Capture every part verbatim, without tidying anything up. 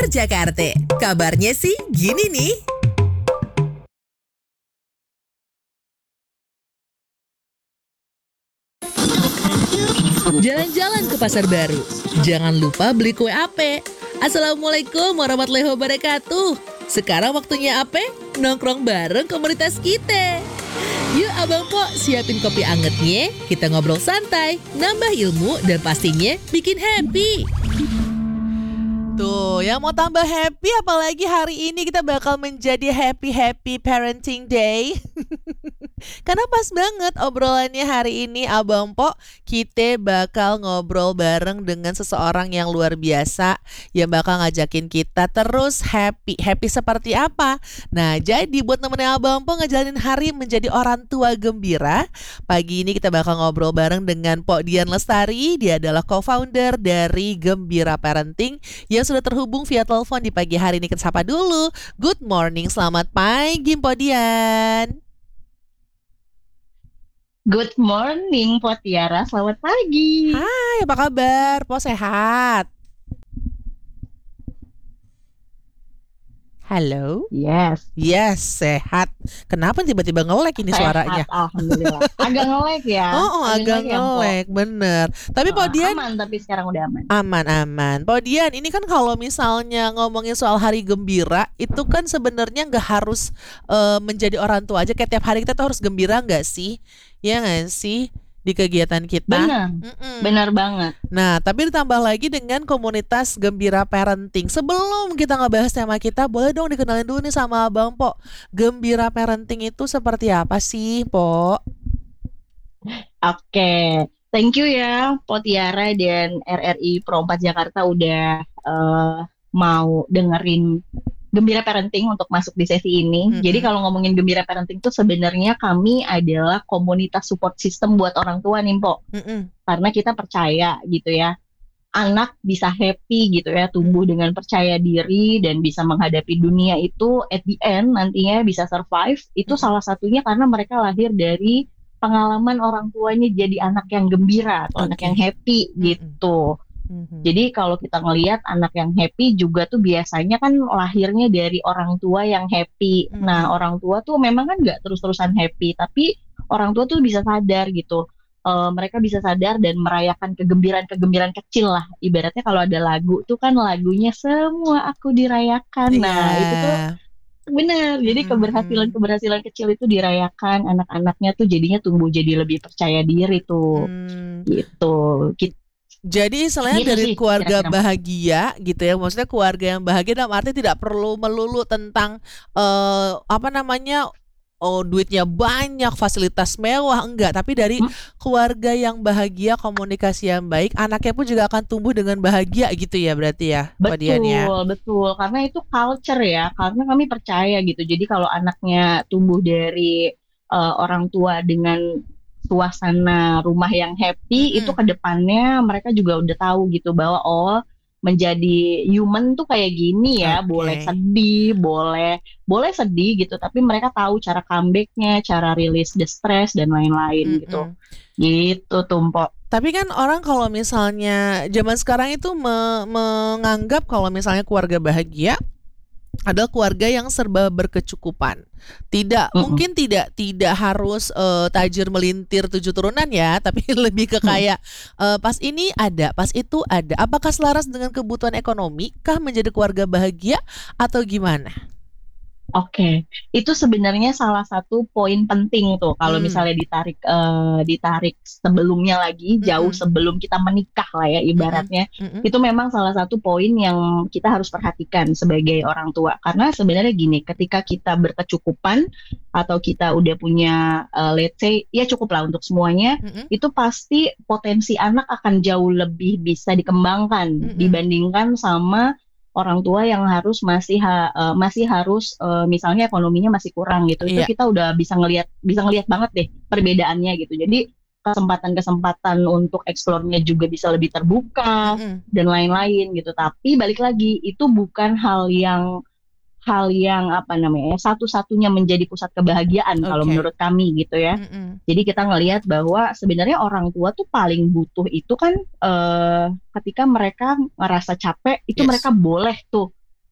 Jakarta. Kabarnya sih gini nih. Jalan-jalan ke pasar baru. Jangan lupa beli kue ape. Assalamualaikum warahmatullahi wabarakatuh. Sekarang waktunya ape? Nongkrong bareng komunitas kita. Yuk Abang Po, siapin kopi angetnya. Kita ngobrol santai, nambah ilmu, dan pastinya bikin happy. Tuh, yang mau tambah happy apalagi hari ini kita bakal menjadi happy-happy parenting day. Karena pas banget obrolannya hari ini Abang Po, kita bakal ngobrol bareng dengan seseorang yang luar biasa yang bakal ngajakin kita terus happy. Happy seperti apa? Nah, jadi buat nemenin Abang Po ngejalanin hari menjadi orang tua gembira, pagi ini kita bakal ngobrol bareng dengan Po Dian Lestari. Dia adalah co-founder dari Gembira Parenting yang sudah terhubung via telepon di pagi hari ini. Kita sapa dulu. Good morning, selamat pagi Po Dian. Good morning, Po Tiara. Selamat pagi. Hai, apa kabar? Po sehat? Halo? Yes. Yes, sehat. Kenapa tiba-tiba nge-lag ini Sehat, suaranya? alhamdulillah. Agak nge-lag ya. Oh, oh agak ya, Po. nge-lag, bener. Tapi Po Ah, Dian aman, tapi sekarang udah aman. aman-aman. Po Dian, ini kan kalau misalnya ngomongin soal hari gembira, itu kan sebenarnya nggak harus eh, menjadi orang tua aja. Kayak tiap hari kita tuh harus gembira nggak sih? Ya nggak sih? Di kegiatan kita. Benar, Mm-mm. benar banget. Nah, tapi ditambah lagi dengan komunitas Gembira Parenting. Sebelum kita ngebahas tema kita, boleh dong dikenalin dulu nih sama Abang Po. Gembira Parenting itu seperti apa sih, Po? Oke, thank you ya, Po Tiara dan R R I Pro empat Jakarta udah eh, mau dengerin Gembira Parenting untuk masuk di sesi ini. Mm-mm. Jadi kalau ngomongin Gembira Parenting tuh sebenarnya kami adalah komunitas support system buat orang tua nih, Po. Mm-mm. Karena kita percaya gitu ya, anak bisa happy gitu ya, tumbuh dengan percaya diri dan bisa menghadapi dunia itu at the end nantinya bisa survive. Itu Mm-mm. salah satunya karena mereka lahir dari pengalaman orang tuanya jadi anak yang gembira atau anak Oke. yang happy Mm-mm. gitu. Mhm. Jadi kalau kita ngelihat anak yang happy juga tuh biasanya kan lahirnya dari orang tua yang happy. Mm-mm. Nah, orang tua tuh memang kan nggak terus-terusan happy, tapi orang tua tuh bisa sadar gitu. Eh, mereka bisa sadar dan merayakan kegembiraan-kegembiraan kecil lah. Ibaratnya kalau ada lagu tuh kan lagunya semua aku dirayakan. Nah, itu tuh Iya. benar. Jadi Mm-mm. keberhasilan-keberhasilan kecil itu dirayakan, anak-anaknya tuh jadinya tumbuh jadi lebih percaya diri tuh. Hmm. Gitu. Ki- Jadi istilahnya Gitu dari sih keluarga kira-kira. bahagia gitu ya. Maksudnya keluarga yang bahagia dalam arti tidak perlu melulu tentang eh, apa namanya, oh duitnya banyak, fasilitas mewah, enggak. Tapi dari Hmm, keluarga yang bahagia, komunikasi yang baik, anaknya pun juga akan tumbuh dengan bahagia gitu ya berarti ya, Pak Dian ya. Betul, betul. Karena itu culture ya. Karena kami percaya gitu. Jadi kalau anaknya tumbuh dari eh, orang tua dengan suasana rumah yang happy, itu Mm-mm. ke depannya mereka juga udah tahu gitu bahwa oh menjadi human tuh kayak gini ya. Boleh Oke. sedih, boleh boleh sedih gitu. Tapi mereka tahu cara comebacknya, cara release the stress dan lain-lain gitu. Mm-mm. Gitu, Tumpo. Tapi kan orang kalau misalnya zaman sekarang itu me- menganggap kalau misalnya keluarga bahagia adalah keluarga yang serba berkecukupan. Tidak, Mm-mm. mungkin tidak tidak harus eh, tajir melintir tujuh turunan ya, tapi lebih ke Mm. kayak eh, pas ini ada, pas itu ada. Apakah selaras dengan kebutuhan ekonomi kah menjadi keluarga bahagia atau gimana? Oke, itu sebenarnya salah satu poin penting tuh kalau Hmm. misalnya ditarik eh, ditarik sebelumnya lagi, jauh Mm-mm. sebelum kita menikah lah ya Mm-mm. ibaratnya. Mm-mm. Itu memang salah satu poin yang kita harus perhatikan sebagai orang tua. Karena sebenarnya gini, ketika kita berkecukupan atau kita udah punya eh, let's say ya cukup lah untuk semuanya, Mm-mm. itu pasti potensi anak akan jauh lebih bisa dikembangkan Mm-mm. dibandingkan sama orang tua yang harus masih ha- eh, masih harus eh, misalnya ekonominya masih kurang gitu. Itu Iya. kita udah bisa ngelihat bisa ngelihat banget deh perbedaannya gitu. Jadi kesempatan-kesempatan untuk eksplornya juga bisa lebih terbuka Mm-mm. dan lain-lain gitu. Tapi balik lagi itu bukan hal yang hal yang apa namanya ya, satu-satunya menjadi pusat kebahagiaan kalau Oke. menurut kami gitu ya. Mm-mm. Jadi kita ngelihat bahwa sebenarnya orang tua tuh paling butuh itu kan eh, ketika mereka ngerasa capek itu Yes. mereka boleh tuh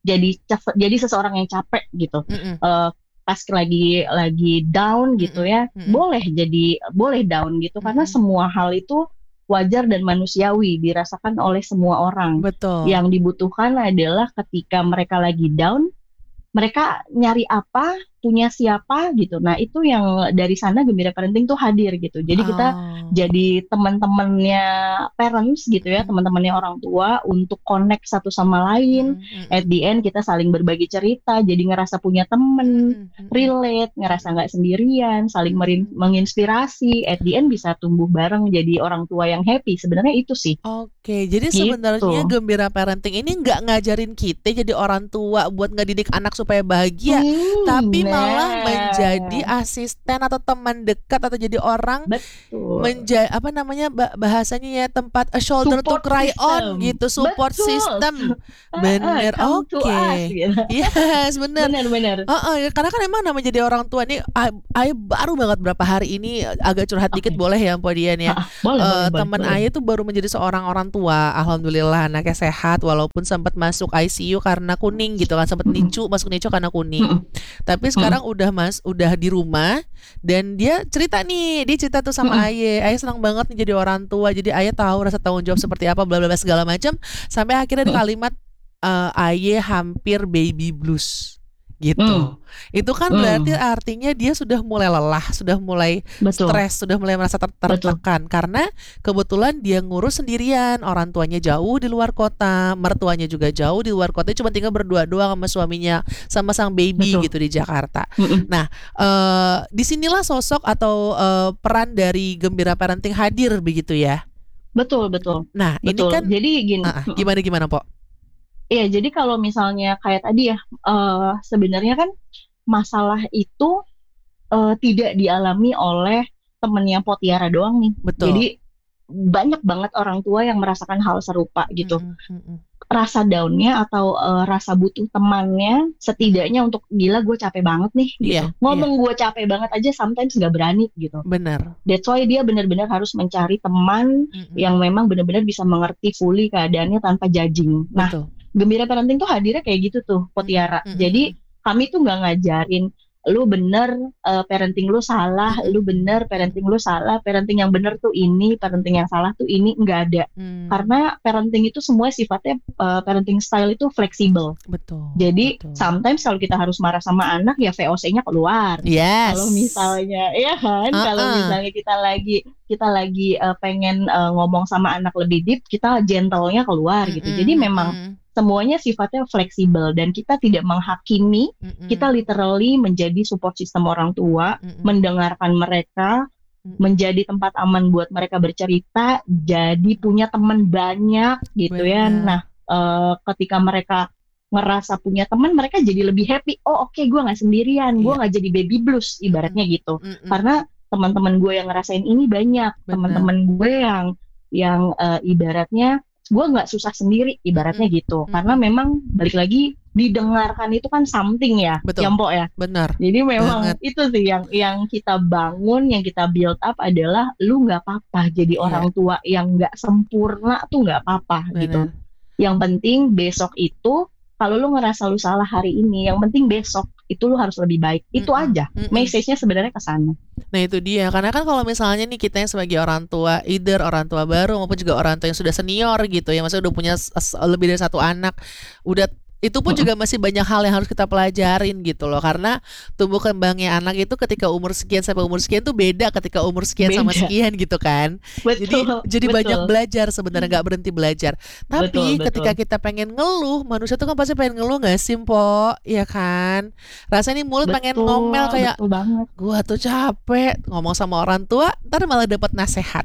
jadi jadi seseorang yang capek gitu. Mm-mm. Uh, pas lagi lagi down gitu Mm-mm. ya, Mm-mm. boleh jadi boleh down gitu karena Mm-mm. semua hal itu wajar dan manusiawi dirasakan oleh semua orang. Betul. Yang dibutuhkan adalah ketika mereka lagi down, mereka nyari apa, punya siapa gitu. Nah, itu yang dari sana Gembira Parenting tuh hadir gitu. Jadi kita Oh. jadi teman-temannya parents gitu ya, Mm-mm. teman-temannya orang tua untuk connect satu sama lain. Mm-mm. At the end kita saling berbagi cerita, jadi ngerasa punya temen, Mm-mm. relate, ngerasa nggak sendirian, saling merin- Mm-mm. menginspirasi. At the end bisa tumbuh bareng jadi orang tua yang happy. Sebenarnya itu sih. Oke, jadi Gitu. sebenarnya Gembira Parenting ini nggak ngajarin kita jadi orang tua buat ngedidik anak supaya bahagia, Hmm, tapi nah. malah menjadi asisten atau teman dekat atau jadi orang Betul. menja apa namanya ba- bahasanya ya tempat a shoulder to Support cry on system. gitu, support Betul. system. Ah, ah, Bener, come to oke. us, gitu. Yes, bener. Benar-benar. Heeh, ya, karena kan emang namanya jadi orang tua nih, Ay baru banget berapa hari ini agak curhat dikit Oke. boleh ya Mpok Dian ya. Ah, ah, boleh, Eh, boleh, boleh, teman boleh. Ayah tuh baru menjadi seorang orang tua. Alhamdulillah anaknya sehat walaupun sempat masuk I C U karena kuning gitu kan, sempat Mm-mm. nicu, masuk nicu karena kuning. Mm-mm. Tapi sekarang udah mas udah di rumah dan dia cerita nih, dia cerita tuh sama Mm-mm. Ayah. Ayah senang banget nih jadi orang tua. Jadi Ayah tahu rasa tanggung jawab seperti apa bla bla bla segala macam sampai akhirnya ada Mm-mm. kalimat eh, Ayah hampir baby blues gitu. Mm. Itu kan Mm. berarti artinya dia sudah mulai lelah, sudah mulai Betul. stres, sudah mulai merasa ter- Betul. tertekan karena kebetulan dia ngurus sendirian, orang tuanya jauh di luar kota, mertuanya juga jauh di luar kota, cuma tinggal berdua doang sama suaminya, sama sang baby Betul. gitu di Jakarta. Mm-mm. Nah, eh, disinilah sosok atau eh, peran dari Gembira Parenting hadir begitu ya. Betul, betul. Nah, ini Betul. kan Jadi gini. ah, ah, Mm-mm. gimana gimana, Pok? Iya, jadi kalau misalnya kayak tadi ya, eh, sebenarnya kan masalah itu eh, tidak dialami oleh temennya Potiara doang nih. Betul. Jadi banyak banget orang tua yang merasakan hal serupa gitu. Mm-mm, mm-mm. Rasa down-nya atau eh, rasa butuh temannya setidaknya untuk gila gue capek banget nih gitu. Iya, Ngomong gue capek banget aja sometimes nggak berani gitu. Benar. That's why dia benar-benar harus mencari teman Mm-mm. yang memang benar-benar bisa mengerti fully keadaannya tanpa judging. Nah, Betul. Gembira Parenting tuh hadirnya kayak gitu tuh, Potiara. Mm-mm. Jadi kami tuh nggak ngajarin lu bener eh, parenting lu salah, Mm-mm. lu bener parenting lu salah, parenting yang bener tuh ini, parenting yang salah tuh ini, nggak ada. Mm. Karena parenting itu semua sifatnya eh, parenting style itu fleksibel. Betul. Jadi betul. sometimes kalau kita harus marah sama anak ya V O C-nya keluar. Yes. Kalau misalnya, ya kan, Uh-uh. kalau misalnya kita lagi kita lagi uh, pengen uh, ngomong sama anak lebih deep, kita gentle-nya keluar gitu. Mm-mm, Jadi memang mm-mm, semuanya sifatnya fleksibel dan kita tidak menghakimi, mm-mm, kita literally menjadi support system orang tua, mm-mm, mendengarkan mereka, mm-mm. menjadi tempat aman buat mereka bercerita, jadi punya teman banyak gitu ya. Benar. Nah, uh, ketika mereka ngerasa punya teman, mereka jadi lebih happy. Oh oke, gue nggak sendirian, gue Iya. nggak jadi baby blues ibaratnya gitu. Mm-mm. Karena teman-teman gue yang ngerasain ini banyak, Benar. teman-teman gue yang yang uh, ibaratnya gue nggak susah sendiri ibaratnya gitu. Mm-mm. Karena memang balik lagi didengarkan itu kan something ya, Betul. ya Mpok ya. Benar. Jadi memang Banget. itu sih yang yang kita bangun, yang kita build up adalah lu nggak apa-apa jadi Iya. orang tua yang nggak sempurna tuh nggak apa-apa gitu. Benar. Yang penting besok itu kalau lu ngerasa lu salah hari ini, yang penting besok itu lu harus lebih baik. Itu Mm-mm. aja. Mm-mm. Message-nya sebenarnya ke sana. Nah itu dia, karena kan kalau misalnya nih kita yang sebagai orang tua, either orang tua baru maupun juga orang tua yang sudah senior gitu ya, maksudnya udah punya s- s- lebih dari satu anak, udah itu pun juga masih banyak hal yang harus kita pelajarin gitu loh, karena tumbuh kembangnya anak itu ketika umur sekian sampai umur sekian tuh beda ketika umur sekian sama Beda. sekian gitu kan. Betul. Jadi jadi betul. banyak belajar sebenarnya, nggak berhenti belajar. Tapi Betul, betul. ketika kita pengen ngeluh, manusia tuh kan pasti pengen ngeluh nggak sih, Mpok? Iya kan? Rasanya nih mulut pengen Betul, ngomel kayak betul banget. gua tuh capek ngomong sama orang tua, ntar malah dapat nasehat.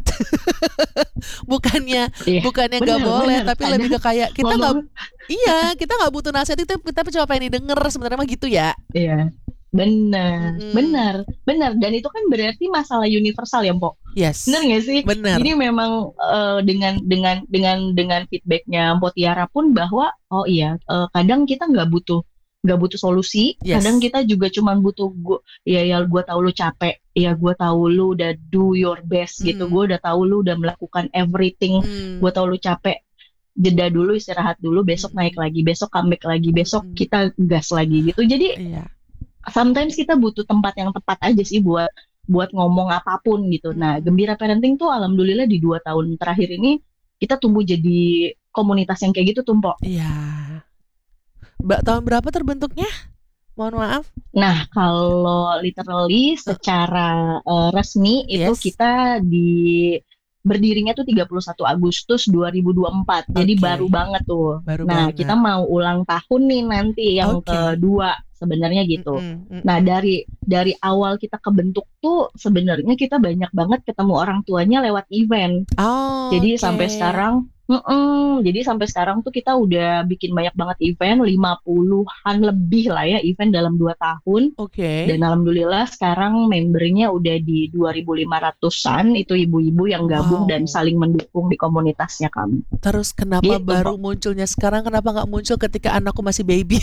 bukannya Iya. bukannya nggak Bener, boleh, bener. tapi Kadang lebih ke kayak kita nggak, ngomong- iya kita nggak butuh nasihat itu, kita cuma pengen didengar sebenarnya mah gitu ya. Iya. Benar, Mm-mm. benar, benar. Dan itu kan berarti masalah universal ya, Mpok. Yes. Benar nggak sih? Bener. Jadi memang eh, dengan dengan dengan dengan feedbacknya Mpok Tiara pun bahwa oh iya eh, kadang kita nggak butuh nggak butuh solusi, Yes. kadang kita juga cuman butuh gua, ya ya gue tahu lu capek, ya gue tahu lu udah do your best gitu, Mm. gue udah tahu lu udah melakukan everything, Hmm. gue tahu lu capek. jeda dulu, istirahat dulu, besok naik Mm-mm. lagi, besok comeback lagi, besok Mm-mm. kita gas lagi gitu. Jadi Iya. sometimes kita butuh tempat yang tepat aja sih buat buat ngomong apapun gitu. Nah, Mm-mm. Gembira Parenting tuh alhamdulillah di dua tahun terakhir ini kita tumbuh jadi komunitas yang kayak gitu tuh, Mpok. Iya. Mbak tahun berapa terbentuknya? Mohon maaf. Nah, kalau literally Uh, secara eh, resmi itu yes. kita di berdirinya tuh tiga puluh satu Agustus dua ribu dua puluh empat. Jadi baru Oke. banget tuh. Baru Nah, kita banget. mau ulang tahun nih nanti yang Oke. kedua sebenarnya gitu. Mm-mm. Nah, Mm-mm. dari dari awal kita kebentuk tuh sebenarnya kita banyak banget ketemu orang tuanya lewat event. Oh, Jadi oke. sampai sekarang, mm-mm, jadi sampai sekarang tuh kita udah bikin banyak banget event, lima puluhan lebih lah ya event dalam dua tahun. Oke. Dan alhamdulillah sekarang membernya udah di dua ribu lima ratusan, itu ibu-ibu yang gabung dan Wow. saling mendukung di komunitasnya kami. Terus kenapa Gitu, baru Pok. munculnya sekarang? Kenapa nggak muncul ketika anakku masih baby?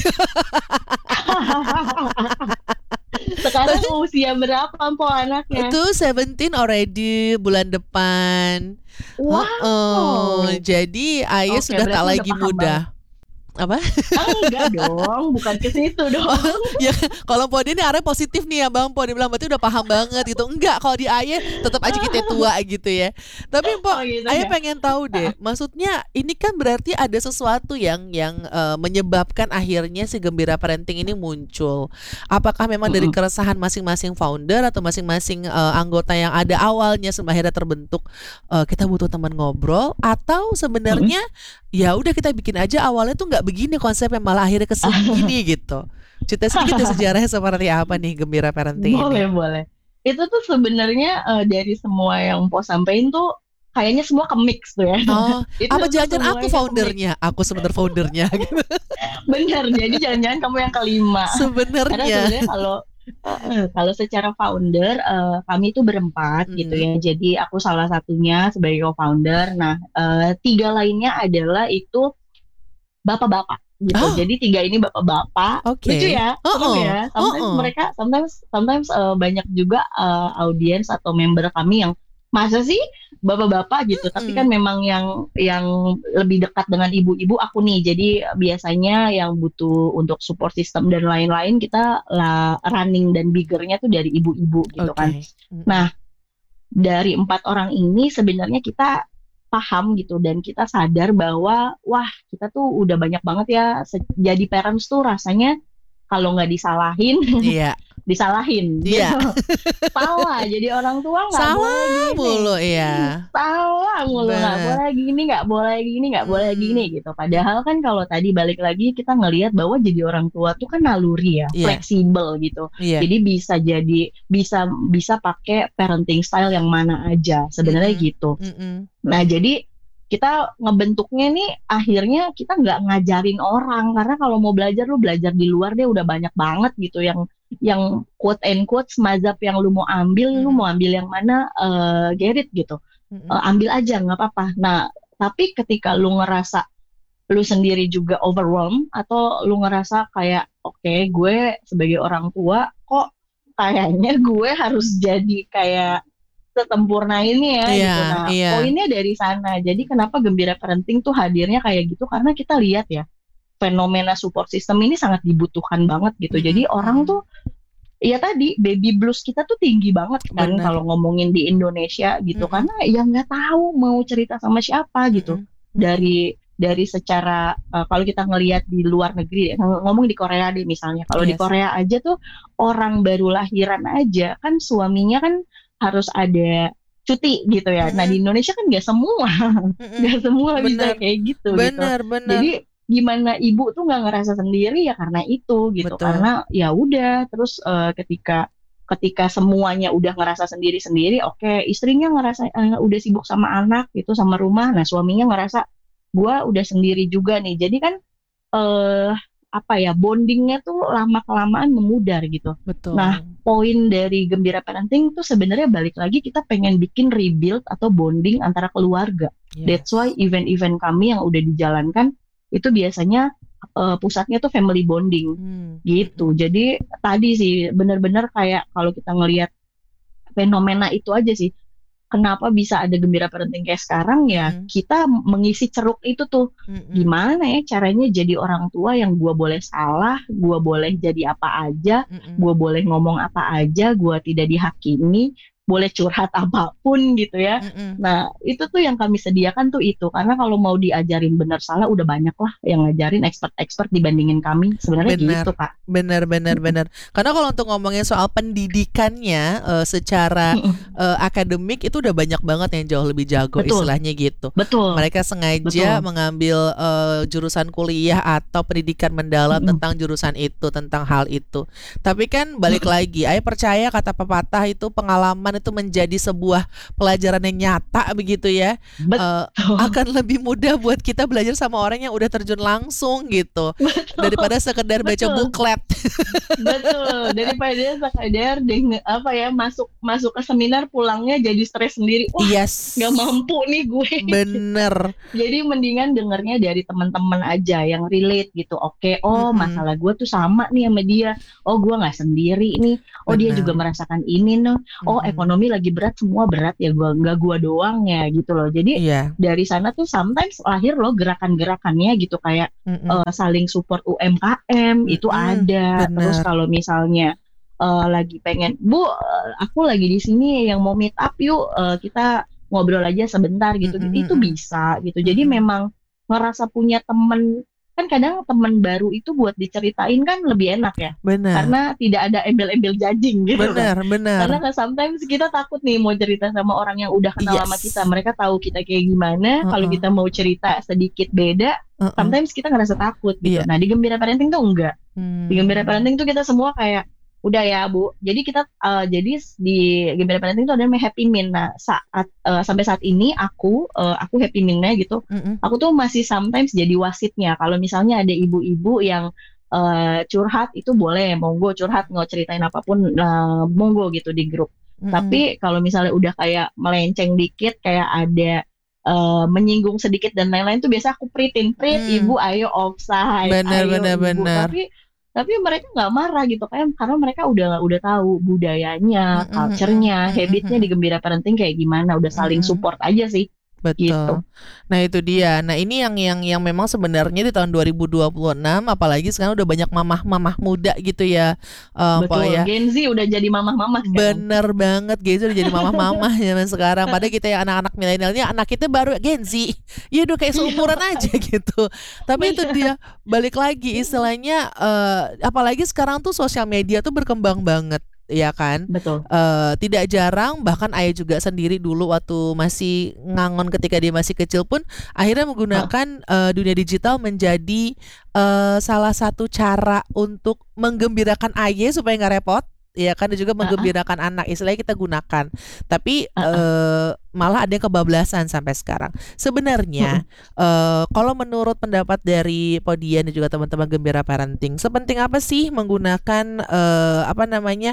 Sekarang usia berapa, Pok, anaknya? Itu seventeen already bulan depan. Heeh. Wow. Jadi Ayah Oke, sudah tak berarti udah lagi paham banget. muda. Apa? Enggak dong, bukan ke situ dong. Oh, ya kalau Podi ini arahnya positif nih ya Bang Podi bilang berarti udah paham banget gitu. Enggak, kalau di Ayah tetap aja kita tua gitu ya. Tapi Mpok, Oh gitu Ayah ya. pengen tahu deh. Maksudnya ini kan berarti ada sesuatu yang yang eh, menyebabkan akhirnya si Gembira Parenting ini muncul. Apakah memang dari Mm-mm. keresahan masing-masing founder atau masing-masing eh, anggota yang ada awalnya sampai akhirnya terbentuk eh, kita butuh teman ngobrol atau Mm-mm. sebenarnya ya udah kita bikin aja awalnya tuh nggak begini konsepnya malah akhirnya kesini gini gitu. Cerita sedikit ya sejarahnya seperti apa nih Gembira Parenting ini. Boleh, boleh. Itu tuh sebenarnya eh, dari semua yang Po sampein tuh kayaknya semua ke-mix tuh ya. Oh, Itu apa tuh jangan-jangan aku semuanya ke-mix. foundernya? Aku sebenarnya foundernya gitu. Bener, jadi jangan-jangan kamu yang kelima. Karena Sebenarnya. sebenarnya kalau eh, kalau secara founder eh, kami itu berempat gitu Mm, ya. Jadi aku salah satunya sebagai co-founder. Nah, eh, tiga lainnya adalah itu bapak-bapak gitu. oh, Jadi tiga ini bapak-bapak. oke. Lucu ya, serem Oh, ya. oh, Sometimes oh. mereka, sometimes, sometimes eh, banyak juga eh, audiens atau member kami yang masa sih bapak-bapak gitu. Tapi kan Mm, memang yang yang lebih dekat dengan ibu-ibu aku nih. Jadi biasanya yang butuh untuk support system dan lain-lain kita lah running dan biggernya tuh dari ibu-ibu gitu kan. oke. Mm-mm. Nah, dari empat orang ini sebenarnya kita paham gitu dan kita sadar bahwa wah kita tuh udah banyak banget ya se- jadi parents tuh rasanya kalau nggak disalahin Iya, disalahin iya. gitu. Salah jadi orang tua nggak boleh Salah gini, mulu iya. salah mulu, nggak Bener. boleh gini, nggak boleh gini, nggak boleh gini Mm, gitu. Padahal kan kalau tadi balik lagi kita ngelihat bahwa jadi orang tua tuh kan naluri ya, iya, fleksibel gitu. iya. Jadi bisa jadi bisa bisa pakai parenting style yang mana aja sebenarnya Mm-mm. gitu. Mm-mm. Nah, jadi kita ngebentuknya nih akhirnya kita nggak ngajarin orang karena kalau mau belajar lu belajar di luar deh udah banyak banget gitu yang yang quote and quote mazhab yang lu mau ambil lu mau Mm-mm. ambil yang mana eh get it gitu. Mm-mm. Eh, ambil aja nggak apa-apa. Nah, tapi ketika lu ngerasa lu sendiri juga overwhelmed atau lu ngerasa kayak oke gue sebagai orang tua kok kayaknya gue harus jadi kayak setempurna ini ya Iya, gitu. Nah, iya. poinnya dari sana. Jadi kenapa Gembira Parenting tuh hadirnya kayak gitu? Karena kita lihat ya, fenomena support system ini sangat dibutuhkan banget gitu. Jadi Mm-mm. orang Mm-mm. tuh, ya tadi baby blues kita tuh tinggi banget kan Bener. kalau ngomongin di Indonesia gitu. Mm-mm. Karena ya nggak tahu mau cerita sama siapa gitu. Mm-mm. Mm-mm. Dari dari secara uh, kalau kita ngelihat di luar negeri, ng- ngomong di Korea deh misalnya. Kalau di Yes. Korea aja tuh orang baru lahiran aja kan suaminya kan harus ada cuti gitu ya. Nah di Mm-mm. Indonesia kan nggak semua, Mm-mm. nggak semua bisa Bener, kayak gitu gitu. bener, bener. Jadi gimana ibu tuh nggak ngerasa sendiri ya karena itu gitu. Betul. Karena ya udah terus uh, ketika ketika semuanya udah ngerasa sendiri-sendiri, oke istrinya ngerasa uh, udah sibuk sama anak gitu sama rumah. Nah suaminya ngerasa gua udah sendiri juga nih. Jadi kan eh apa ya bondingnya tuh lama kelamaan memudar gitu. Nah, Betul. poin dari Gembira Parenting tuh sebenarnya balik lagi kita pengen bikin rebuild atau bonding antara keluarga. That's why Yes. event-event kami yang udah dijalankan itu biasanya eh, pusatnya tuh family bonding Hmm. gitu. Mm-mm. Jadi tadi sih benar-benar kayak kalau kita ngelihat fenomena itu aja sih. kenapa bisa ada Gembira Parenting kayak sekarang ya, Mm-mm. kita mengisi ceruk itu tuh. Mm-mm. Gimana ya caranya jadi orang tua yang gua boleh salah, gua boleh jadi apa aja, Mm-mm. gua boleh ngomong apa aja, gua tidak dihakimi, boleh curhat apapun gitu ya. Mm-mm. Nah, itu tuh yang kami sediakan tuh itu. Karena kalau mau diajarin benar salah udah banyak lah yang ngajarin expert-expert dibandingin kami. Sebenarnya Benar, gitu, Kak. benar, benar, Mm-mm. benar. Karena kalau untuk ngomongin soal pendidikannya eh, secara Mm-mm. eh, akademik itu udah banyak banget yang jauh lebih jago Betul, istilahnya gitu. betul, Mereka sengaja betul. mengambil eh, jurusan kuliah atau pendidikan mendalam Mm-mm. tentang jurusan itu, tentang hal itu. Tapi kan balik Mm-mm. lagi, Ayah percaya kata pepatah itu pengalaman itu menjadi sebuah pelajaran yang nyata begitu ya. Eh, Betul, akan lebih mudah buat kita belajar sama orang yang udah terjun langsung gitu betul, daripada sekedar baca betul. buklet. Betul, daripada sekadar deng apa ya masuk masuk ke seminar pulangnya jadi stres sendiri. Wah, nggak Yes, mampu nih gue. bener. Jadi mendingan dengernya dari teman-teman aja yang relate gitu. Oke, oh Mm-mm, masalah gue tuh sama nih sama dia. Oh gue nggak sendiri nih. Oh dia juga bener. merasakan ini nih. Oh Mm-mm, ekonomi lagi berat, semua berat ya. Gua nggak gua doang ya gitu loh. Jadi iya. dari sana tuh sometimes lahir loh gerakan-gerakannya gitu kayak Mm-mm, eh, saling support U M K M itu mm-mm, ada. Terus bener. kalau misalnya eh, lagi pengen, Bu, eh, aku lagi di sini yang mau meet up yuk, eh, kita ngobrol aja sebentar gitu. Mm-mm, Itu mm-mm, bisa gitu. Jadi mm-mm, memang ngerasa punya temen kan kadang temen baru itu buat diceritain kan lebih enak ya. bener. Karena tidak ada embel-embel judging gitu kan. Bener, bener. Karena kan sometimes kita takut nih mau cerita sama orang yang udah kenal sama kita. Yes. Mereka tahu kita kayak gimana. Kalau Uh-uh, kita mau cerita sedikit beda, uh-uh, sometimes kita ngerasa takut gitu. iya. Nah, di Gembira Parenting tuh enggak. Di Gembira Hmm, Parenting tuh kita semua kayak udah ya Bu. Jadi kita eh, jadi di Gembira Parenting itu ada namanya Happy Min. Nah, saat eh, sampai saat ini aku eh, aku Happy Min-nya gitu. mm-mm, Aku tuh masih sometimes jadi wasitnya. Kalau misalnya ada ibu-ibu yang eh, curhat itu boleh, monggo curhat nggak ceritain apapun, eh, monggo gitu di grup. mm-mm. Tapi kalau misalnya udah kayak melenceng dikit, kayak ada eh, menyinggung sedikit dan lain-lain tuh biasa aku pritin, prit, Hmm, ibu ayo offside, bener, ayo bener, ibu. bener. Tapi tapi mereka nggak marah gitu kan, karena mereka udah udah tahu budayanya, Mm-mm, mm-mm, culture-nya, mm-mm, habitnya di mm-mm, Gembira Parenting kayak gimana, udah saling mm-mm. support aja sih Betul. gitu. Nah, itu dia. Nah, ini yang yang yang memang sebenarnya di tahun dua ribu dua puluh enam apalagi sekarang udah banyak mamah-mamah muda gitu ya. Eh, Pak Betul, ya. Gen Z udah jadi mamah-mamah sekarang. Bener banget Gen Z udah jadi mamah-mamah zaman sekarang. Padahal kita yang anak-anak milenialnya anak kita baru Gen Z. Ya udah kayak Iya, seumuran aja gitu. Tapi itu bener. dia balik lagi istilahnya eh, apalagi sekarang tuh sosial media tuh berkembang banget ya kan. Betul. Eh, tidak jarang bahkan ayah juga sendiri dulu waktu masih ngangon ketika dia masih kecil pun akhirnya Hah, menggunakan eh, dunia digital menjadi eh, salah satu cara untuk menggembirakan ayah supaya nggak repot ya kan dan juga ah, ah, menggembirakan anak istilahnya kita gunakan tapi ah, ah. eh, malah ada yang kebablasan sampai sekarang sebenarnya Mm-mm. eh, kalau menurut pendapat dari Podian dan juga teman-teman Gembira Parenting sepenting apa sih menggunakan eh, apa namanya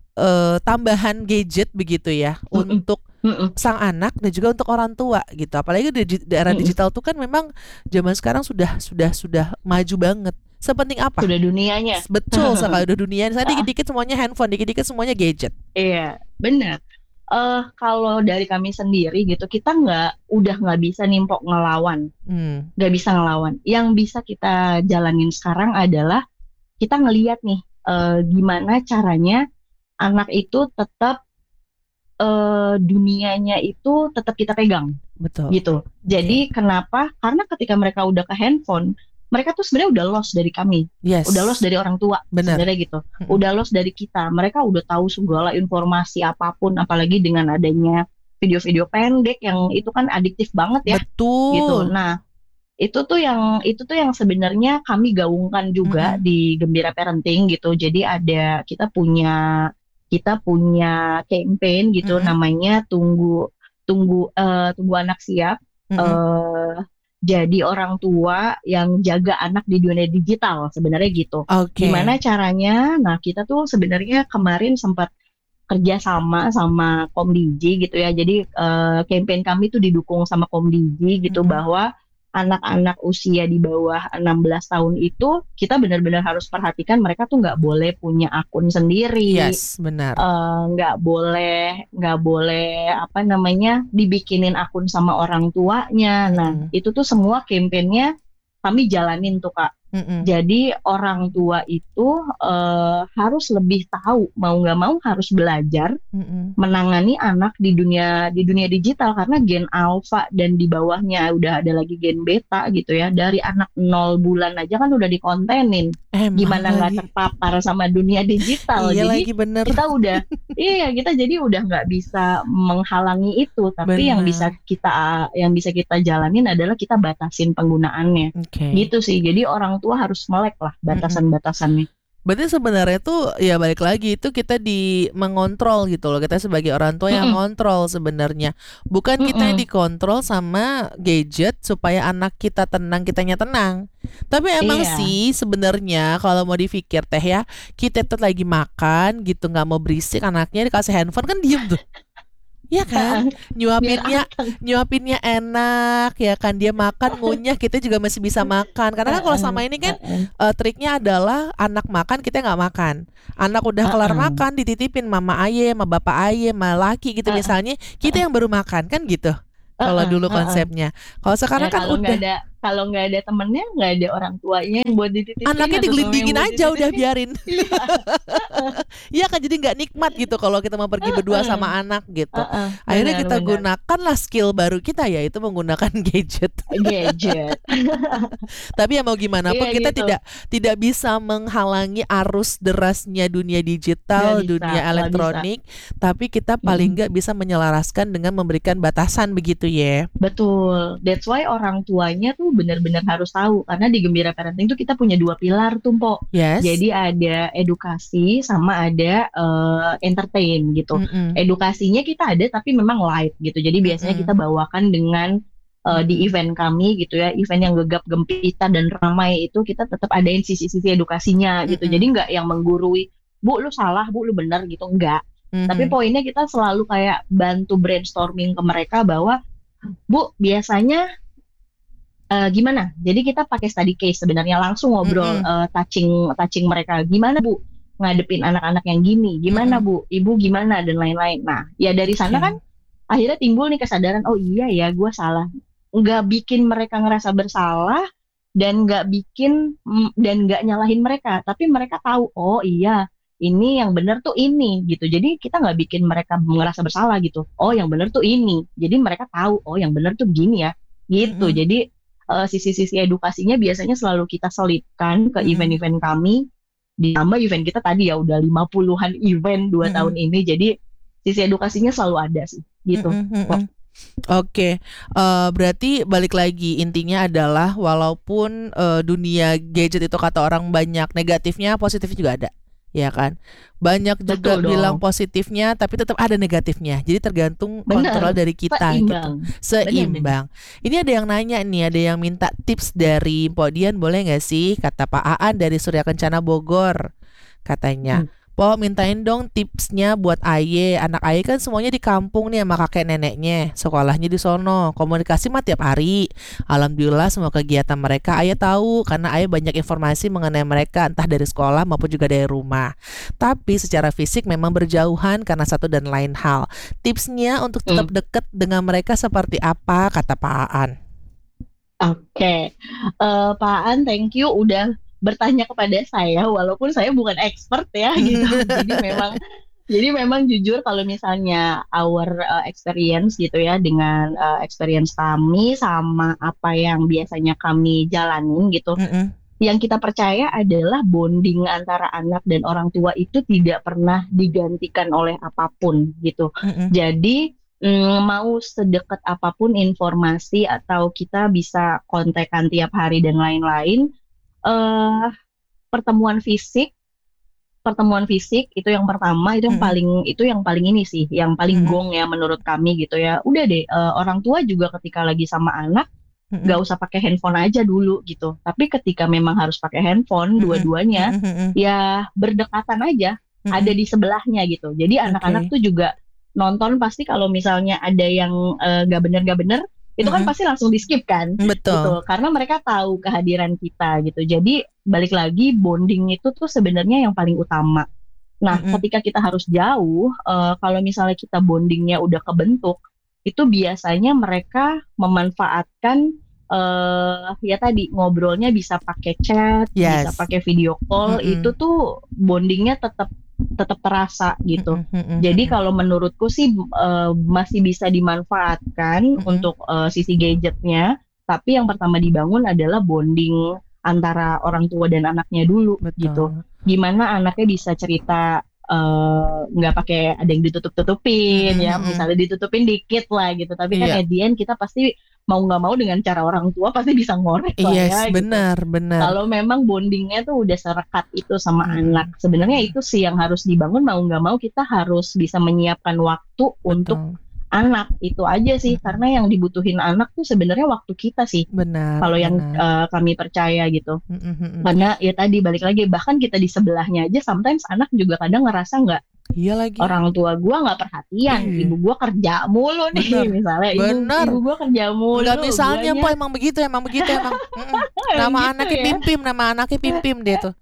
eh, tambahan gadget begitu ya Mm-mm. untuk Mm-mm. sang anak dan juga untuk orang tua gitu. Apalagi di, di era Mm-mm. digital tuh kan memang zaman sekarang sudah sudah sudah maju banget. Sepenting apa? Sudah dunianya. Betul sekali udah dunia. Saya Ah, dikit-dikit semuanya handphone, dikit-dikit semuanya gadget. iya, benar. Eh kalau dari kami sendiri gitu, kita nggak udah nggak bisa nimpok ngelawan, Hmm. nggak bisa ngelawan. Yang bisa kita jalanin sekarang adalah kita ngeliat nih eh, gimana caranya anak itu tetap eh, dunianya itu tetap kita pegang Betul. gitu. Oke. Jadi kenapa? Karena ketika mereka udah ke handphone, mereka tuh sebenarnya udah lost dari kami, udah lost Yes. dari orang tua Benar. sebenarnya gitu, Mm-mm. udah lost dari kita. Mereka udah tahu segala informasi apapun, apalagi dengan adanya video-video pendek yang itu kan adiktif banget ya gitu. Betul. Nah, itu tuh yang itu tuh yang sebenarnya kami gaungkan juga Mm-mm. di Gembira Parenting gitu. Jadi ada kita punya kita punya campaign gitu Mm-mm. namanya tunggu tunggu eh, tunggu anak siap Mm-mm. eh jadi orang tua yang jaga anak di dunia digital sebenarnya gitu. Oke. Gimana caranya? Nah, kita tuh sebenarnya kemarin sempat kerja sama sama Komdiji gitu ya. Jadi eh, campaign kami tuh didukung sama Komdiji gitu Mm-mm. bahwa anak-anak usia di bawah enam belas tahun itu kita benar-benar harus perhatikan mereka tuh nggak boleh punya akun sendiri, Yes, benar. eh, nggak boleh nggak boleh apa namanya dibikinin akun sama orang tuanya. Nah, Mm-mm. itu tuh semua kampanyenya kami jalanin tuh Kak. Mm-mm. Jadi orang tua itu eh, harus lebih tahu, mau nggak mau harus belajar Mm-mm. menangani anak di dunia di dunia digital karena gen alfa dan di bawahnya udah ada lagi gen beta gitu ya. Dari anak nol bulan aja kan udah dikontenin Emang gimana nggak lagi. terpapar sama dunia digital. Iya Jadi lagi bener. kita udah iya kita jadi udah nggak bisa menghalangi itu, tapi yang bisa Bener. kita yang bisa kita jalanin adalah kita batasin penggunaannya. Oke. Gitu sih. Jadi orang tua harus melek lah Mm-mm. batasan-batasannya. Berarti sebenarnya tuh ya balik lagi itu kita di mengontrol gitu loh. Kita sebagai orang tua yang Mm-mm. ngontrol sebenarnya. Bukan kita yang Mm-mm. dikontrol sama gadget supaya anak kita tenang, kitanya tenang. Tapi emang Iya. sih sebenarnya kalau mau dipikir teh ya, kita tuh lagi makan gitu nggak mau berisik, anaknya dikasih handphone kan diem tuh. Ya kan, Biar nyuapinnya akan. nyuapinnya enak ya kan, dia makan ngunyah, kita juga masih bisa makan. Karena kan kalau sama ini kan Uh-uh. eh, triknya adalah anak makan kita nggak makan, anak udah kelar Uh-uh. makan dititipin mama aye, sama bapak aye, sama laki gitu Uh-uh. misalnya, kita yang baru makan kan gitu. Kalau Uh-uh. dulu Uh-uh. konsepnya, kalau Ya sekarang kan kalau nggak udah ada kalau nggak ada temennya, nggak ada orang tuanya yang buat dititipin anaknya atau temen yang digelindingin buat aja udah dititipin. biarin. Iya. Uh-uh. Iya kan, jadi nggak nikmat gitu kalau kita mau pergi berdua Uh-uh. sama anak gitu. Uh-uh. Akhirnya kita Benar-benar gunakanlah skill baru kita, yaitu menggunakan gadget. gadget. Tapi ya mau gimana pun Iya kita gitu. tidak tidak bisa menghalangi arus derasnya dunia digital, Nggak bisa, dunia nggak bisa. elektronik. Tapi kita paling Mm-mm. nggak bisa menyelaraskan dengan memberikan batasan begitu ya. Betul. That's why orang tuanya tuh benar-benar harus tahu. Karena di Gembira Parenting tuh kita punya dua pilar tuh, Mpok. Yes. Jadi ada edukasi sama ada eh, entertain gitu. Mm-mm. Edukasinya kita ada tapi memang light gitu. Jadi biasanya Mm-mm. kita bawakan dengan eh, di Mm-mm. event kami gitu ya, event yang gegap gempita dan ramai itu kita tetap adain sisi-sisi edukasinya gitu. Mm-mm. Jadi nggak yang menggurui, Bu lu salah, Bu lu benar gitu, enggak. Tapi Mhm. poinnya kita selalu kayak bantu brainstorming ke mereka bahwa Bu biasanya eh, gimana? Jadi kita pakai study case sebenarnya langsung ngobrol Mm-mm. eh, touching touching mereka. Gimana Bu ngadepin anak-anak yang gini? Gimana Mm-mm. Bu? Ibu gimana dan lain-lain. Nah, ya dari sana Oke. kan akhirnya timbul nih kesadaran, oh iya ya gue salah. Nggak bikin mereka ngerasa bersalah dan nggak bikin mm, dan nggak nyalahin mereka, tapi mereka tahu, oh iya ini yang benar tuh ini gitu. Jadi kita nggak bikin mereka ngerasa bersalah gitu. Oh yang benar tuh ini. Jadi mereka tahu, oh yang benar tuh begini ya gitu. Mm-mm. Jadi eh, sisi-sisi edukasinya biasanya selalu kita selipkan ke Mm-mm. event-event kami. Ditambah event kita tadi ya udah lima puluhan event dua Mm-mm. tahun ini. Jadi sisi edukasinya selalu ada sih gitu. Mm-mm. Kok. Mm-mm. Oke, eh, berarti balik lagi intinya adalah walaupun eh, dunia gadget itu kata orang banyak negatifnya, positifnya juga ada, ya kan? Banyak juga Betul bilang dong. positifnya, tapi tetap ada negatifnya. Jadi tergantung kontrol Bener. dari kita gitu, Seimbang. Bener-bener. seimbang. Ini ada yang nanya nih, ada yang minta tips dari Mpok Dian, boleh nggak sih? Kata Pak Aan dari Surya Kencana Bogor, katanya. Hmm. Po, mintain dong tipsnya buat Aye. Anak Aye kan semuanya di kampung nih sama kakek neneknya. Sekolahnya di sono. Komunikasi mah tiap hari. Alhamdulillah semua kegiatan mereka Aye tahu, karena Aye banyak informasi mengenai mereka, entah dari sekolah maupun juga dari rumah. Tapi secara fisik memang berjauhan karena satu dan lain hal. Tipsnya untuk tetap Hmm. dekat dengan mereka seperti apa, kata Pak Aan? Oke, Eh, Pak An, thank you udah bertanya kepada saya, walaupun saya bukan expert ya gitu. Jadi memang, jadi memang jujur kalau misalnya our uh, experience gitu ya dengan uh, experience kami sama apa yang biasanya kami jalanin gitu, Mm-mm. yang kita percaya adalah bonding antara anak dan orang tua itu tidak pernah digantikan oleh apapun gitu. Mm-mm. Jadi mm, mau sedekat apapun informasi atau kita bisa kontekan tiap hari dan lain-lain, eh pertemuan fisik, pertemuan fisik itu yang pertama, itu yang Mm-mm. paling itu yang paling ini sih, yang paling Mm-mm. gong ya menurut kami gitu ya. Udah deh, eh, orang tua juga ketika lagi sama anak Mm-mm. nggak usah pakai handphone aja dulu gitu. Tapi ketika memang harus pakai handphone, Mm-mm. dua-duanya Mm-mm. ya berdekatan aja, Mm-mm. ada di sebelahnya gitu. Jadi anak-anak Oke. tuh juga nonton pasti kalau misalnya ada yang eh, nggak bener nggak bener, itu kan Mm-mm. pasti langsung di skip kan, Betul. gitu. Karena mereka tahu kehadiran kita gitu. Jadi balik lagi bonding itu tuh sebenarnya yang paling utama. Nah, Mm-mm. ketika kita harus jauh, eh, kalau misalnya kita bondingnya udah kebentuk, itu biasanya mereka memanfaatkan eh ya tadi ngobrolnya bisa pakai chat, bisa Yes. pakai video call, Mm-mm. itu tuh bondingnya tetap tetap terasa gitu. Mm-mm, mm-mm, Jadi mm-mm. kalau menurutku sih eh, masih bisa dimanfaatkan Mm-mm. untuk eh, sisi gadgetnya, tapi yang pertama dibangun adalah bonding antara orang tua dan anaknya dulu gitu. Betul. Gimana anaknya bisa cerita eh, nggak pakai ada yang ditutup-tutupin Mm-mm, ya, mm-mm. misalnya ditutupin dikit lah gitu. Tapi kan Iya. at the end kita pasti mau nggak mau dengan cara orang tua pasti bisa ngorek lah Yes, ya gitu. benar, benar. Kalau memang bondingnya tuh udah serekat itu sama Mm-mm. anak, sebenarnya itu sih yang harus dibangun. Mau nggak mau kita harus bisa menyiapkan waktu untuk Betul. anak, itu aja sih. Mm-mm. Karena yang dibutuhin anak tuh sebenarnya waktu kita sih. Benar, Kalau yang benar. eh, kami percaya gitu. Mm-mm, mm-mm. Karena ya tadi balik lagi, bahkan kita di sebelahnya aja, sometimes anak juga kadang ngerasa nggak, Iya lagi. orang tua gua nggak perhatian, Iya. ibu gua kerja mulu nih, Benar, misalnya ibu benar. ibu gua kerja mulu, Enggak misalnya, guanya po emang begitu, emang begitu, emang. Mm-mm. emang Nama gitu anaknya ya. Pimpim, nama anaknya Pimpim dia tuh.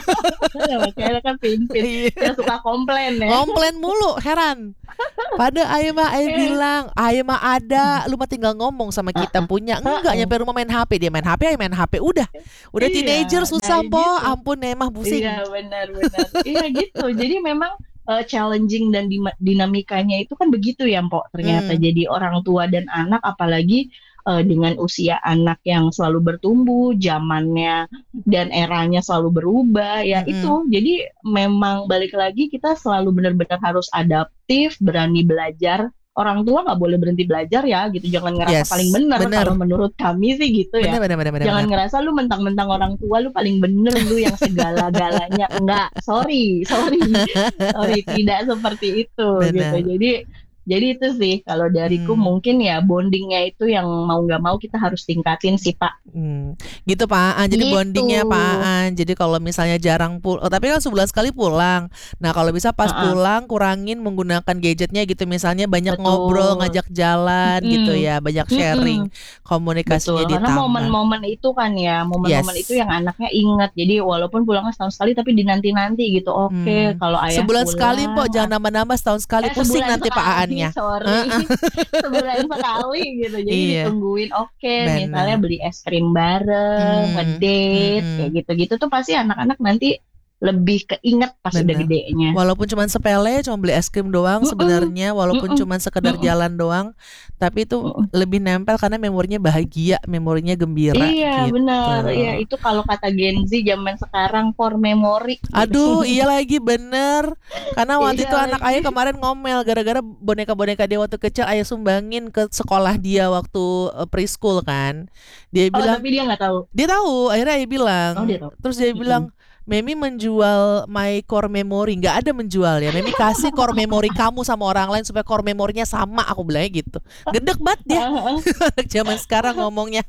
Makanya kan pimpin Iya. yang suka komplain ya. Komplain mulu, heran. Pada ayo mah ayo Eh. bilang, ayo mah ada, lu mah tinggal ngomong sama kita punya. Enggak, nyampe rumah main H P, dia main H P, ayo main H P, udah. Udah Iya, teenager susah, nah po. gitu. Ampun ya mah pusing. Iya benar-benar. Iya gitu. Jadi memang eh, challenging dan dima- dinamikanya itu kan begitu ya, Mpok. Ternyata Hmm. jadi orang tua dan anak, apalagi eh, dengan usia anak yang selalu bertumbuh, zamannya dan eranya selalu berubah, ya Mm-mm. itu. Jadi memang balik lagi kita selalu benar-benar harus adaptif, berani belajar. Orang tua nggak boleh berhenti belajar ya, gitu. Jangan ngerasa Yes, paling benar. benar. Kalau menurut kami sih gitu ya. Benar, benar, benar, benar. Jangan benar. ngerasa lu mentang-mentang orang tua lu paling bener, lu yang segala-galanya. Enggak, sorry, sorry, sorry, tidak seperti itu gitu. Benar. Jadi, jadi itu sih kalau dariku Hmm. mungkin ya bondingnya itu yang mau nggak mau kita harus tingkatin sih Pak. Hmm, gitu Pak Aan. Jadi Gitu. bondingnya Pak Aan. Jadi kalau misalnya jarang pulang, oh, tapi kan sebulan sekali pulang. Nah kalau bisa pas Uh-uh. pulang kurangin menggunakan gadgetnya gitu. Misalnya banyak Betul. ngobrol, ngajak jalan Mm-mm. gitu ya, banyak sharing, Mm-mm. komunikasinya Betul, karena ditambah. momen-momen itu kan ya, momen-momen Yes. itu yang anaknya ingat. Jadi walaupun pulangnya setahun sekali tapi dinanti-nanti gitu. Oke, Hmm. kalau ayah Sebulan pulang, sekali Pok, jangan nambah-nambah setahun sekali. eh Pusing sebulan nanti Pak sekali, Aannya. sorry, sebulan sekali gitu. Jadi Iya. ditungguin. Oke, Benar. misalnya beli es krim bareng, Hmm. ngedate, Mm-mm. kayak gitu-gitu tuh pasti anak-anak nanti lebih keinget pas udah Benar. gedenya. Walaupun cuma sepele, cuma beli es krim doang Mm-mm. sebenarnya, walaupun Mm-mm. cuma sekedar Mm-mm. jalan doang, tapi itu Mm-mm. lebih nempel karena memorinya bahagia, memorinya gembira Iya gitu. benar, iya itu kalau kata Gen Z zaman sekarang core memory. Aduh, iya lagi bener. Karena waktu Iya itu anak lagi. ayah kemarin ngomel gara-gara boneka-boneka dia waktu kecil ayah sumbangin ke sekolah dia waktu eh, preschool kan. Dia Oh bilang, tapi dia nggak tahu. dia tahu, akhirnya ayah bilang. Oh dia tahu. Terus dia Mm-mm. bilang, Memi menjual my core memory. Nggak ada menjual ya. Memi kasih core memory kamu sama orang lain supaya core memorinya sama. Aku bilangnya gitu. Gedek banget dia. Anak zaman sekarang ngomongnya.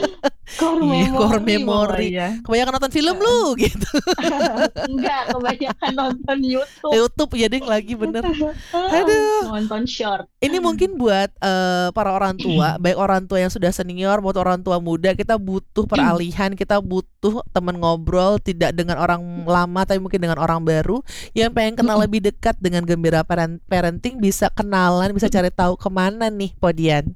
Core Iya, memory, core memory. pokoknya. Kebanyakan nonton film lu gitu. Enggak, kebanyakan nonton YouTube. YouTube ya ding lagi bener. Aduh. Nonton short. Ini mungkin buat eh, para orang tua, baik orang tua yang sudah senior maupun orang tua muda, kita butuh peralihan, kita butuh teman ngobrol tidak dengan orang lama tapi mungkin dengan orang baru yang pengen kenal lebih dekat dengan Gembira Parent- Parenting, bisa kenalan, bisa cari tahu kemana nih Podian.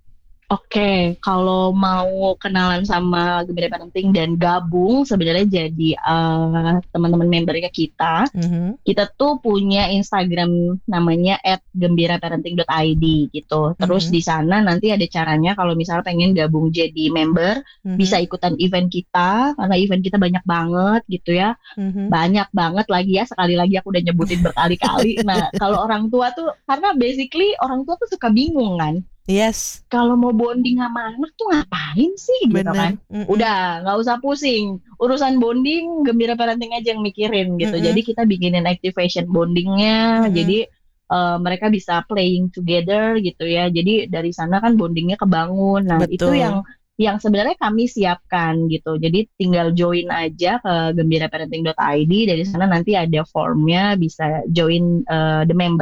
Oke, kalau mau kenalan sama Gembira Parenting dan gabung sebenarnya jadi eh, teman-teman membernya kita, Mhm. kita tuh punya Instagram namanya at gembira parenting dot i d gitu. Mhm. Terus di sana nanti ada caranya kalau misalnya pengen gabung jadi member, Mhm. bisa ikutan event kita karena event kita banyak banget gitu ya. Mhm. Banyak banget lagi ya, sekali lagi aku udah nyebutin berkali-kali. Nah, kalau orang tua tuh karena basically orang tua tuh suka bingung kan. Yes, Kalau mau bonding sama anak tuh ngapain sih gitu kan. bener. Mhm. Udah nggak usah pusing, urusan bonding Gembira Parenting aja yang mikirin gitu. Mm-mm. Jadi kita bikinin activation bondingnya, Mm-mm. jadi eh, mereka bisa playing together gitu ya. Jadi dari sana kan bondingnya kebangun. Nah itu Betul. yang yang sebenarnya kami siapkan gitu. Jadi tinggal join aja ke gembira parenting dot i d. Dari sana nanti ada formnya, bisa join eh, the members.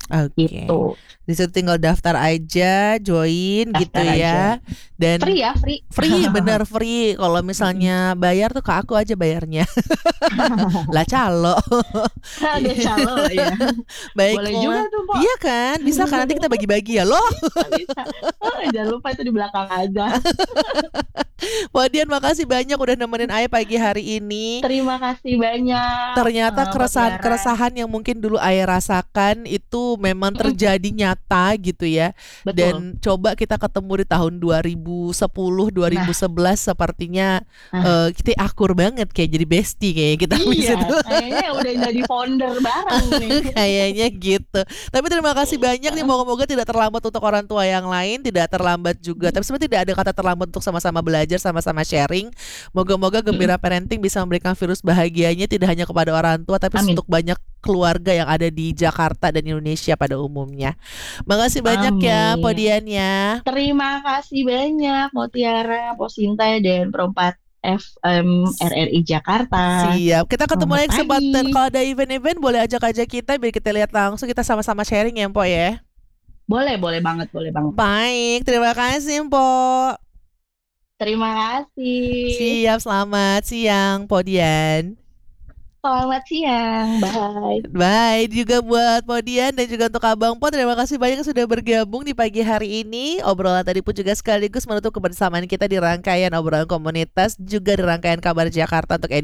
Oke. gitu. Di situ tinggal daftar aja, join gitu Daftar ya. aja. Dan Free ya, free. free, bener free. Kalau misalnya bayar tuh ke aku aja bayarnya. Lah calo. Ada calo ya. Boleh juga Baiklah. tuh, Pok. Iya kan? Bisa kan nanti kita bagi-bagi ya loh. Bisa, bisa. Oh, jangan lupa itu di belakang aja. Podian makasih banyak udah nemenin Ayah pagi hari ini. Terima kasih banyak. Ternyata eh, keresahan-keresahan yang mungkin dulu Ayah rasakan itu memang Mm-mm. terjadi nyata gitu ya. Betul. Dan coba kita ketemu di tahun dua ribu sepuluh, dua ribu sebelas sepertinya Nah. eh, kita akur banget kayak jadi bestie kayak kita habis Iya, itu. kayaknya udah jadi founder bareng nih. Kayaknya gitu. Tapi terima kasih banyak nih. Moga-moga tidak terlambat untuk orang tua yang lain, tidak terlambat juga. Tapi sebenarnya tidak ada kata terlambat untuk sama-sama belajar, sama-sama sharing. Moga-moga Gembira Parenting bisa memberikan virus bahagianya tidak hanya kepada orang tua, tapi Amin. untuk banyak keluarga yang ada di Jakarta dan Indonesia pada umumnya. Makasih banyak ya Amin. Podiannya. Terima kasih banyak Mutiara, Posinta, dan Perempat F M R R I Jakarta. Siap. Kita ketemu Selamat lagi kesempatan. pagi. Kalau ada event-event boleh ajak-ajak kita biar kita lihat langsung, kita sama-sama sharing ya Mpok ya. Boleh, boleh banget, boleh banget. Baik, terima kasih Mpok. Terima kasih. Siap, selamat siang Podian. Selamat siang, bye. Bye juga buat Podian dan juga untuk Abang Po. Terima kasih banyak sudah bergabung di pagi hari ini. Obrolan tadi pun juga sekaligus menutup kebersamaan kita di rangkaian obrolan komunitas, juga di rangkaian kabar Jakarta untuk edisi